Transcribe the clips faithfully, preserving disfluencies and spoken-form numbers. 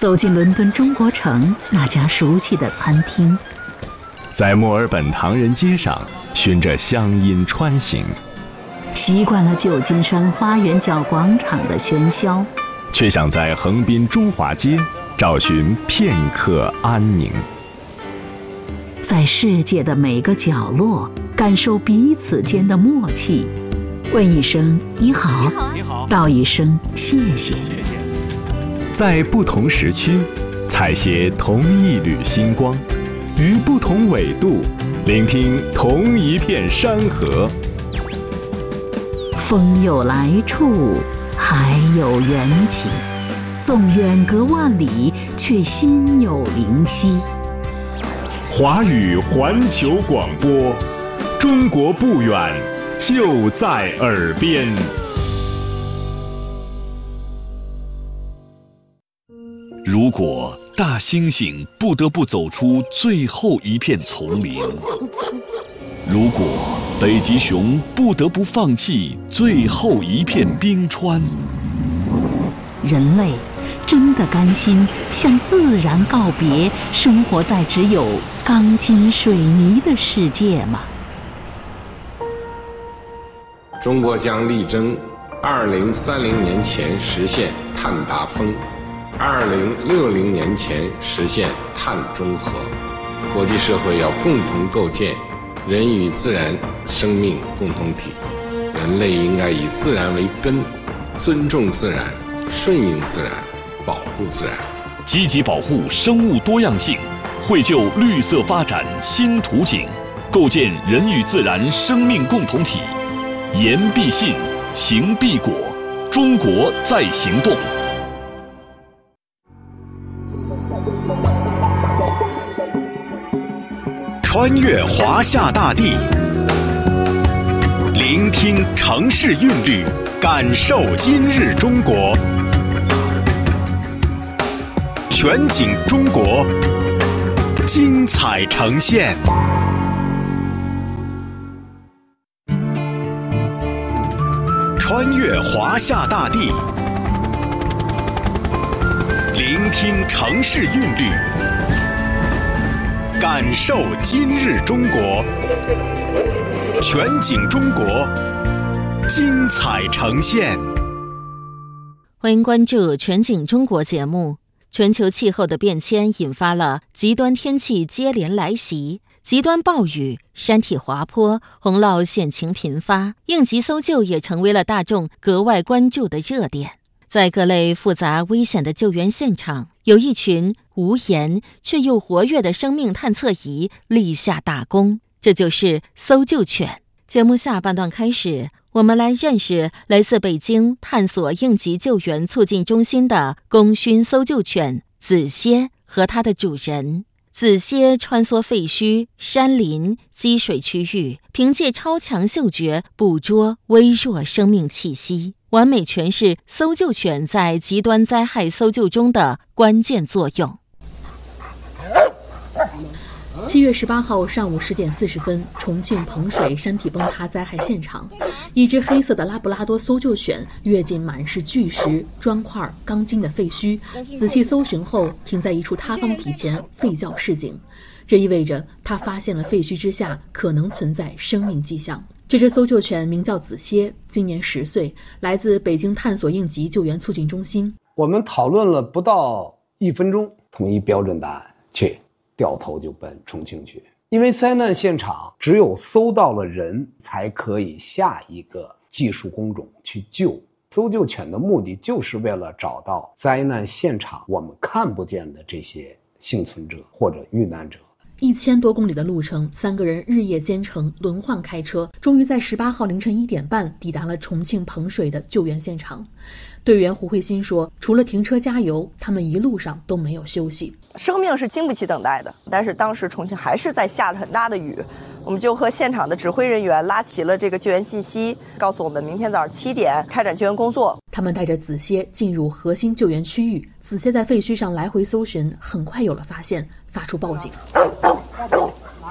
走进伦敦中国城那家熟悉的餐厅， 在墨尔本唐人街上循着乡音穿行， 习惯了旧金山花园角广场的喧嚣， 却想在横滨中华街找寻片刻安宁。 在世界的每个角落感受彼此间的默契，问一声你好， 你好， 道一声谢谢。 在不同时区采撷同一缕星光，于不同纬度聆听同一片山河。 风有来处，海有缘起，纵远隔万里，却心有灵犀。 华语环球广播，中国不远，就在耳边。 如果大猩猩不得不走出最后一片丛林，如果北极熊不得不放弃最后一片冰川， 人类真的甘心向自然告别，生活在只有钢筋水泥的世界吗？ 中国将力争二零三零年前实现碳达峰，二零六零年前实现碳中和。国际社会要共同构建人与自然生命共同体，人类应该以自然为根，尊重自然，顺应自然，保护自然， 积极保护生物多样性，绘就绿色发展新图景，构建人与自然生命共同体。言必信，行必果，中国在行动。 穿越华夏大地，聆听城市韵律，感受今日中国。全景中国，精彩呈现。穿越华夏大地，聆听城市韵律，感受今日中国。全景中国，精彩呈现。 欢迎关注全景中国节目。全球气候的变迁引发了极端天气接连来袭，极端暴雨、山体滑坡、洪涝险情频发，应急搜救也成为了大众格外关注的热点。在各类复杂危险的救援现场，有一群无言却又活跃的生命探测仪立下大功，这就是搜救犬。节目下半段开始，我们来认识来自北京探索应急救援促进中心的功勋搜救犬子歇和它的主人。子歇穿梭废墟、山林、积水区域，凭借超强嗅觉捕捉微弱生命气息，完美诠释搜救犬在极端灾害搜救中的关键作用。 七月十八号上午十点四十分，重庆彭水山体崩塌灾害现场，一只黑色的拉布拉多搜救犬跃进满是巨石、砖块、钢筋的废墟，仔细搜寻后停在一处塌方体前，吠叫示警。这意味着它发现了废墟之下可能存在生命迹象。这只搜救犬名叫子歇，今年十岁，来自北京探索应急救援促进中心。 我们讨论了不到一分钟，统一标准答案，去掉头就奔重庆去。因为灾难现场只有搜到了人，才可以下一个技术工种去救。搜救犬的目的就是为了找到灾难现场我们看不见的这些幸存者或者遇难者。 一千多公里的路程，三个人日夜兼程，轮换开车，终于在十八号凌晨一点半抵达了重庆彭水的救援现场。队员胡慧欣说，除了停车加油，他们一路上都没有休息。 生命是经不起等待的，但是当时重庆还是在下着很大的雨，我们就和现场的指挥人员拉齐了这个救援信息，告诉我们明天早上七点开展救援工作。 他们带着子歇进入核心救援区域，子歇在废墟上来回搜寻，很快有了发现，发出报警。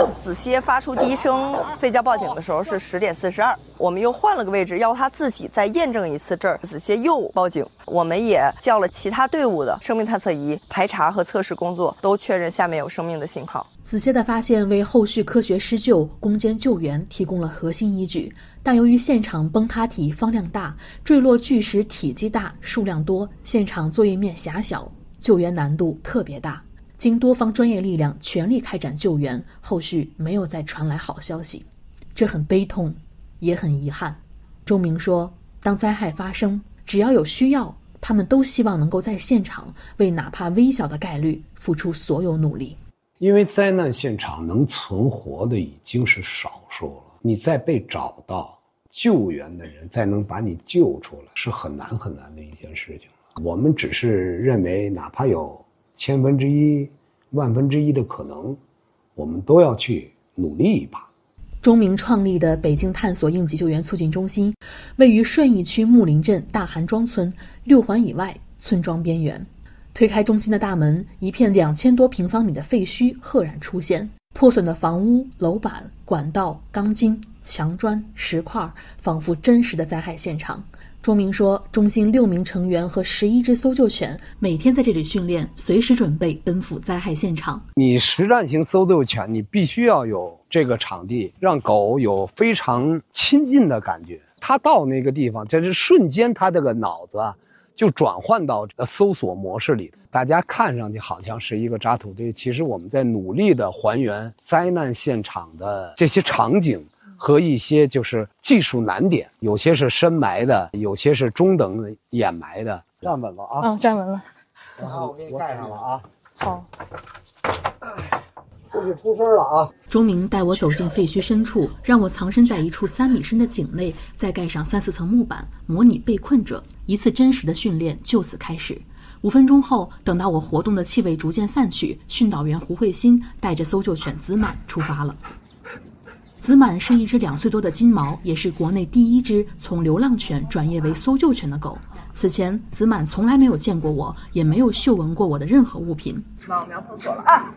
子歇发出第一声吠叫报警的时候是十点四十二，我们又换了个位置，要他自己再验证一次这儿。子歇又报警，我们也叫了其他队伍的生命探测仪排查和测试工作，都确认下面有生命的信号。 子歇的发现为后续科学施救、攻坚救援提供了核心依据，但由于现场崩塌体方量大，坠落巨石体积大、数量多，现场作业面狭小，救援难度特别大。经多方专业力量全力开展救援，后续没有再传来好消息，这很悲痛，也很遗憾。钟明说，当灾害发生，只要有需要，他们都希望能够在现场为哪怕微小的概率付出所有努力。 因为灾难现场能存活的已经是少数了，你再被找到救援的人再能把你救出来，是很难很难的一件事情。我们只是认为哪怕有千分之一、万分之一的可能，我们都要去努力一把。 钟明创立的北京探索应急救援促进中心，位于顺义区木林镇大韩庄村六环以外村庄边缘。推开中心的大门，一片两千多平方米的废墟赫然出现，破损的房屋、楼板、管道、钢筋、墙砖、石块，仿佛真实的灾害现场。钟明说，中心六名成员和十一只搜救犬每天在这里训练，随时准备奔赴灾害现场。 你实战型搜救犬，你必须要有这个场地，让狗有非常亲近的感觉。它到那个地方，这是瞬间，它这个脑子啊就转换到搜索模式里。大家看上去好像是一个渣土堆，其实我们在努力的还原灾难现场的这些场景和一些就是技术难点，有些是深埋的，有些是中等掩埋的。站稳了啊！ 嗯，站稳了。 正好我给你盖上了啊。 好。 出去出声了啊！ 钟明带我走进废墟深处，让我藏身在一处三米深的井内，再盖上三四层木板，模拟被困者。一次真实的训练就此开始。五分钟后，等到我活动的气味逐渐散去，训导员胡慧欣带着搜救犬子满出发了。子满是一只两岁多的金毛，也是国内第一只从流浪犬转业为搜救犬的狗。此前，子满从来没有见过我，也没有嗅闻过我的任何物品。 妈，我们要搜索了啊！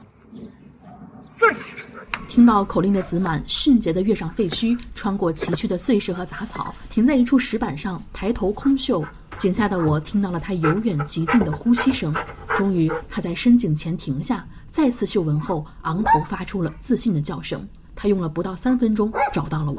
听到口令的子满迅捷地跃上废墟，穿过崎岖的碎石和杂草，停在一处石板上，抬头空嗅。井下的我听到了他由远及近的呼吸声。终于，他在深井前停下，再次嗅闻后，昂头发出了自信的叫声。他用了不到三分钟找到了我。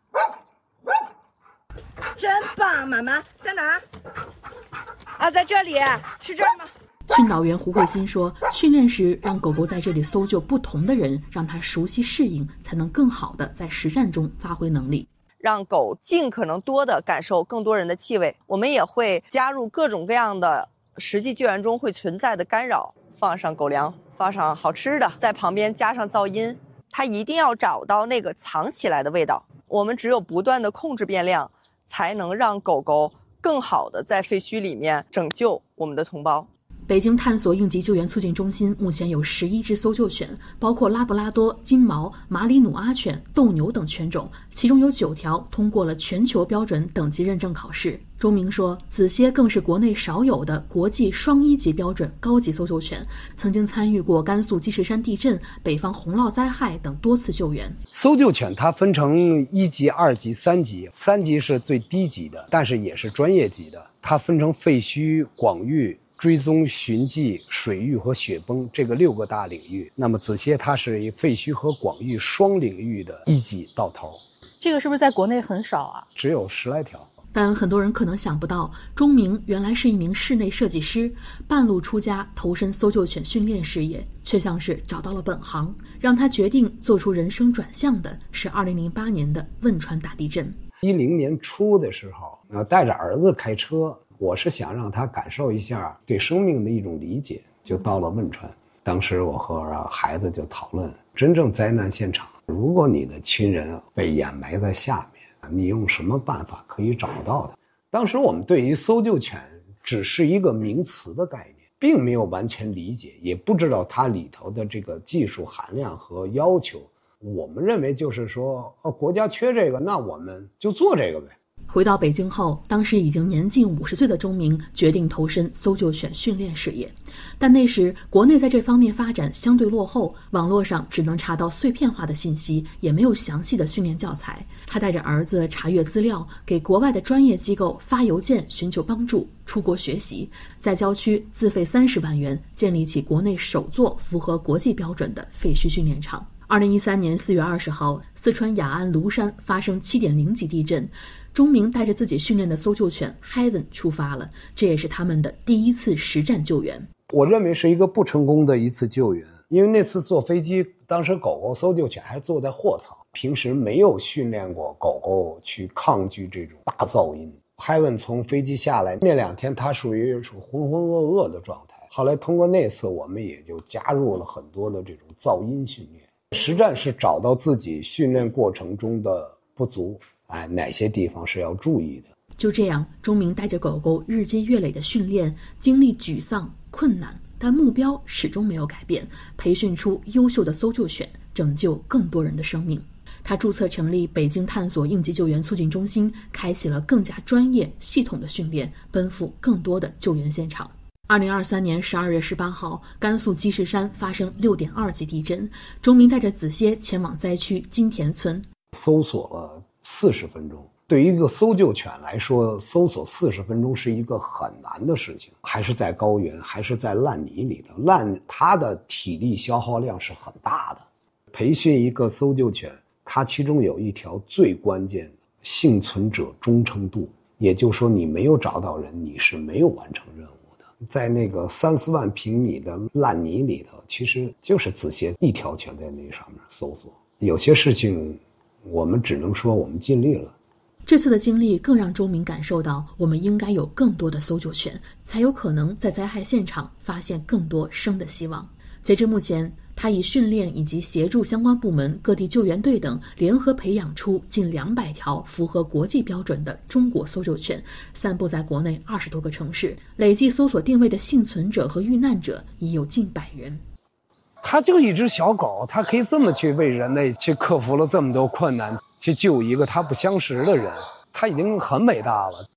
真棒，妈妈在哪儿？啊，在这里，是这儿吗？ 训导员胡慧欣说，训练时让狗狗在这里搜救不同的人，让它熟悉适应，才能更好地在实战中发挥能力。 让狗尽可能多地感受更多人的气味。我们也会加入各种各样的实际救援中会存在的干扰，放上狗粮，放上好吃的，在旁边加上噪音，它一定要找到那个藏起来的味道。我们只有不断地控制变量，才能让狗狗更好地在废墟里面拯救我们的同胞。 北京探索应急救援促进中心目前有十一只搜救犬，包括拉布拉多、金毛、马里努阿犬、斗牛等犬种，其中有九条通过了全球标准等级认证考试。钟明说，子歇更是国内少有的国际双一级标准高级搜救犬，曾经参与过甘肃积石山地震、北方洪涝灾害等多次救援。 搜救犬它分成一级、二级、三级，三级是最低级的，但是也是专业级的。它分成废墟、广域、追踪、寻迹、水域和雪崩这个六个大领域。那么子歇它是一废墟和广域双领域的一级到头。 这个是不是在国内很少啊？ 只有十来条。 但很多人可能想不到，钟明原来是一名室内设计师，半路出家投身搜救犬训练事业，却像是找到了本行。让他决定做出人生转向的是二零零八年的汶川大地震。 一零年初的时候，呃，带着儿子开车，我是想让他感受一下对生命的一种理解，就到了汶川。当时我和孩子就讨论，真正灾难现场，如果你的亲人被掩埋在下面，你用什么办法可以找到它？当时我们对于搜救犬只是一个名词的概念，并没有完全理解，也不知道它里头的这个技术含量和要求。我们认为就是说，哦，国家缺这个，那我们就做这个呗。 回到北京后，当时已经年近五十岁的钟鸣决定投身搜救犬训练事业，但那时国内在这方面发展相对落后，网络上只能查到碎片化的信息，也没有详细的训练教材。他带着儿子查阅资料，给国外的专业机构发邮件寻求帮助，出国学习，在郊区自费三十万元建立起国内首座符合国际标准的废墟训练场。二零一三年四月二十号，四川雅安芦山发生七点零级地震，钟鸣带着自己训练的搜救犬 Heaven 出发了，这也是他们的第一次实战救援。 我认为是一个不成功的一次救援，因为那次坐飞机，当时狗狗搜救犬还坐在货舱，平时没有训练过狗狗去抗拒这种大噪音。Heaven 从飞机下来那两天，他属于是浑浑噩噩的状态。后来通过那次，我们也就加入了很多的这种噪音训练。实战是找到自己训练过程中的不足，哎，哪些地方是要注意的。 就这样，钟鸣带着狗狗日积月累的训练，经历沮丧、困难，但目标始终没有改变，培训出优秀的搜救犬，拯救更多人的生命。他注册成立北京探索应急救援促进中心，开启了更加专业系统的训练，奔赴更多的救援现场。二零二三年十二月十八号，甘肃积石山发生六点二级地震，钟鸣带着子歇前往灾区金田村， 搜索了四十分钟。对于一个搜救犬来说，搜索四十分钟是一个很难的事情，还是在高原，还是在烂泥里头，烂它的体力消耗量是很大的。培训一个搜救犬，它其中有一条最关键的幸存者忠诚度，也就是说你没有找到人，你是没有完成任务。在那个三四万平米的烂泥里头，其实就是子歇一条犬在那上面搜索。有些事情我们只能说我们尽力了。 这次的经历更让钟鸣感受到，我们应该有更多的搜救犬，才有可能在灾害现场发现更多生的希望。截至目前，他以训练以及协助相关部门、各地救援队等联合培养出近两百条符合国际标准的中国搜救犬，散布在国内二十多个城市，累计搜索定位的幸存者和遇难者已有近百人。 它就一只小狗，它可以这么去为人类去克服了这么多困难，去救一个它不相识的人，它已经很伟大了。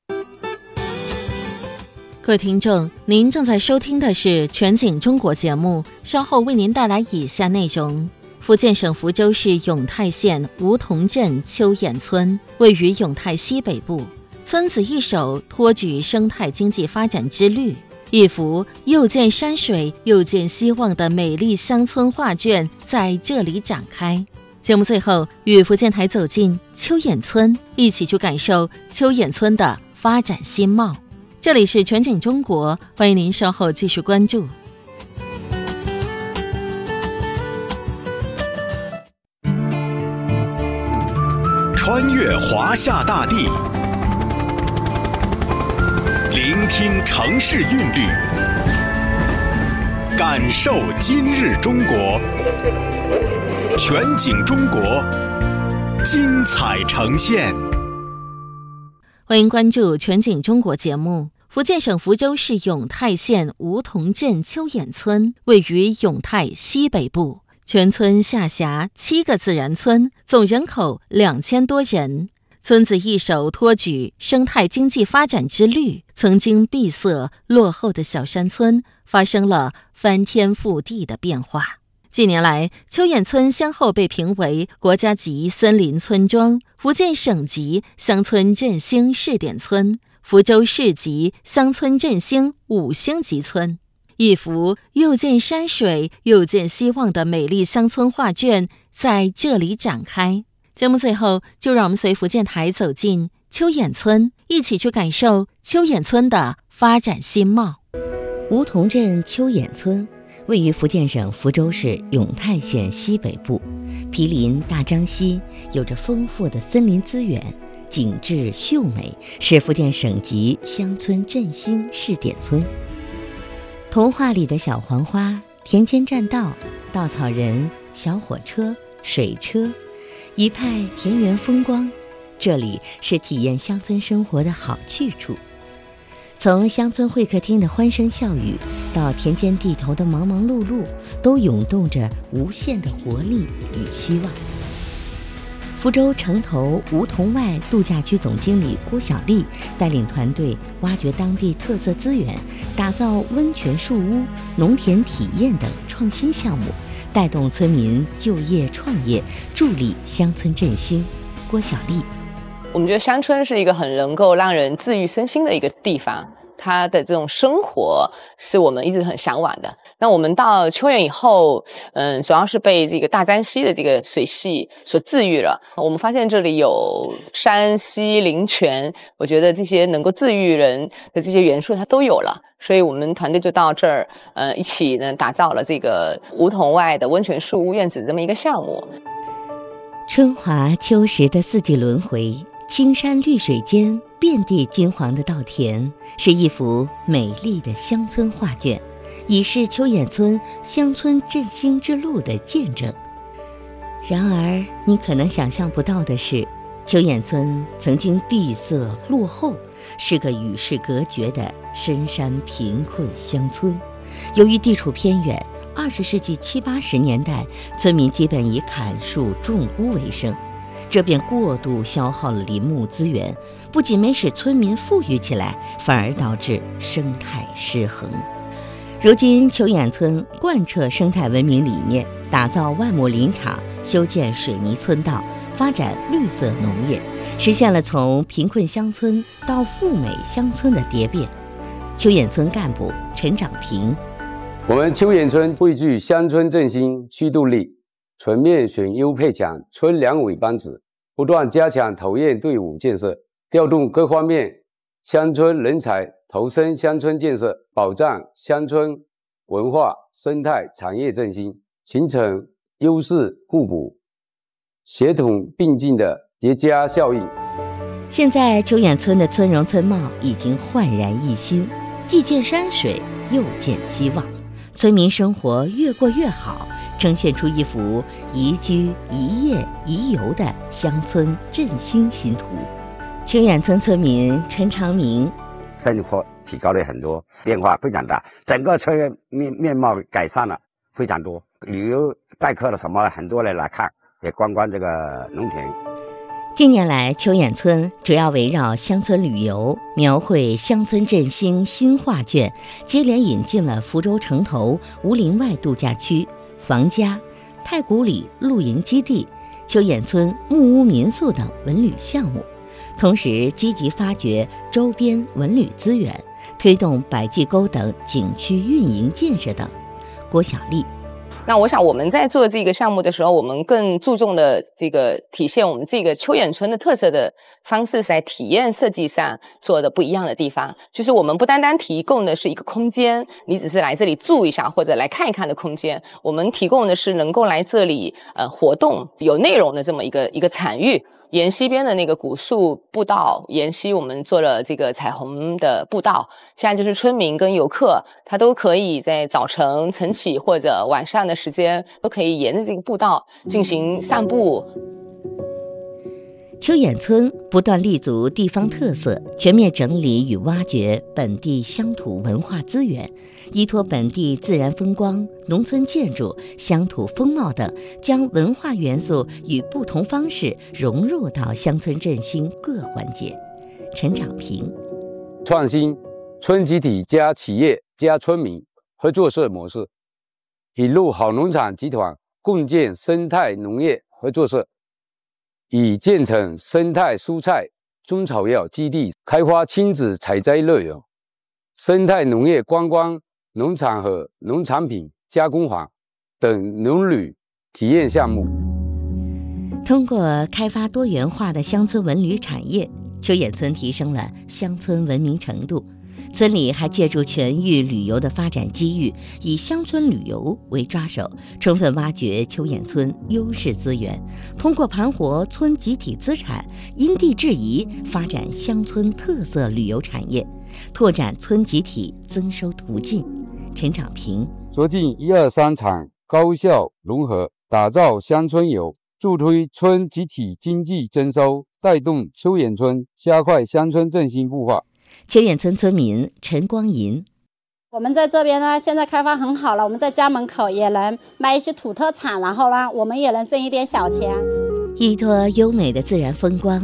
各位听众，您正在收听的是全景中国节目，稍后为您带来以下内容。福建省福州市永泰县梧桐镇秋眼村位于永泰西北部，村子一手托举生态经济发展之绿，一幅又见山水又见希望的美丽乡村画卷在这里展开。节目最后，与福建台走进秋眼村，一起去感受秋眼村的发展新貌。这里是全景中国，欢迎您稍后继续关注。 穿越华夏大地，聆听城市韵律，感受今日中国。全景中国，精彩呈现。 欢迎关注全景中国节目。福建省福州市永泰县梧桐镇秋眼村位于永泰西北部，全村下辖七个自然村，总人口两千多人。村子一手托举生态经济发展之绿，曾经闭塞落后的小山村发生了翻天覆地的变化。近年来，秋眼村先后被评为国家级森林村庄、福建省级乡村振兴试点村、福州市级乡村振兴五星级村。一幅又见山水又见希望的美丽乡村画卷在这里展开。节目最后，就让我们随福建台走进秋眼村，一起去感受秋眼村的发展新貌。 梧桐镇秋眼村位于福建省福州市永泰县西北部，毗邻大漳溪，有着丰富的森林资源，景致秀美，是福建省级乡村振兴试点村。童话里的小黄花、田间栈道、稻草人、小火车、水车，一派田园风光，这里是体验乡村生活的好去处。从乡村会客厅的欢声笑语，到田间地头的忙忙碌碌，都涌动着无限的活力与希望。 福州城头梧桐外度假区总经理郭小丽带领团队挖掘当地特色资源，打造温泉树屋、农田体验等创新项目，带动村民就业创业，助力乡村振兴。郭小丽， 我们觉得乡村是一个很能够让人治愈身心的一个地方，它的这种生活是我们一直很向往的。那我们到秋园以后，嗯，主要是被这个大沾溪的这个水系所治愈了。我们发现这里有山溪林泉，我觉得这些能够治愈人的这些元素它都有了，所以我们团队就到这儿，呃，一起呢打造了这个梧桐外的温泉树屋院子这么一个项目。 春华秋实的四季轮回，青山绿水间遍地金黄的稻田，是一幅美丽的乡村画卷，已是秋眼村乡村振兴之路的见证。然而你可能想象不到的是，秋眼村曾经闭塞落后，是个与世隔绝的深山贫困乡村。由于地处偏远，二十世纪七八十年代，村民基本以砍树种菇为生，这便过度消耗了林木资源，不仅没使村民富裕起来，反而导致生态失衡。如今秋眼村贯彻生态文明理念，打造万亩林场，修建水泥村道，发展绿色农业，实现了从贫困乡村到富美乡村的蝶变。秋眼村干部陈长平， 我们秋眼村汇聚乡村振兴驱动力，全面选优配强村两委班子，不断加强投研队伍建设，调动各方面乡村人才投身乡村建设，保障乡村文化生态产业振兴，形成优势互补、协同并进的叠加效应。 现在秋眼村的村容村貌已经焕然一新，既见山水，又见希望，村民生活越过越好，呈现出一幅宜居宜业宜游的乡村振兴新图。秋眼村村民陈长明， 生活提高了很多，变化非常大，整个村面面貌改善了非常多，旅游待客了什么很多人来看，也观光这个农田。 近年来，秋眼村主要围绕乡村旅游，描绘乡村振兴新画卷，接连引进了福州城头梧林外度假区、房家、太古里露营基地、秋眼村木屋民宿等文旅项目，同时积极发掘周边文旅资源，推动百济沟等景区运营建设等。郭小丽， 那我想我们在做这个项目的时候，我们更注重的这个体现我们这个秋眼村的特色的方式，是在体验设计上做的不一样的地方。就是我们不单单提供的是一个空间，你只是来这里住一下或者来看一看的空间，我们提供的是能够来这里呃活动有内容的这么一个一个场域。沿溪边的那个古树步道，沿溪我们做了这个彩虹的步道，现在就是村民跟游客他都可以在早晨晨起或者晚上的时间都可以沿着这个步道进行散步。 秋眼村不断立足地方特色，全面整理与挖掘本地乡土文化资源，依托本地自然风光、农村建筑、乡土风貌等，将文化元素与不同方式融入到乡村振兴各环节。陈长平， 创新村集体加企业加村民合作社模式，引入好农场集团共建生态农业合作社，已建成生态蔬菜、中草药基地，开发亲子采摘乐园、生态农业观光农场和农产品加工坊等农旅体验项目。 通过开发多元化的乡村文旅产业，秋眼村提升了乡村文明程度。村里还借助全域旅游的发展机遇，以乡村旅游为抓手，充分挖掘秋眼村优势资源，通过盘活村集体资产，因地制宜发展乡村特色旅游产业，拓展村集体增收途径。陈长平， 促进一二三场高效融合，打造乡村游，助推村集体经济增收，带动秋眼村加快乡村振兴步伐。 秋眼村村民陈光银， 我们在这边呢，现在开发很好了，我们在家门口也能卖一些土特产，然后呢，我们也能挣一点小钱。 依托优美的自然风光，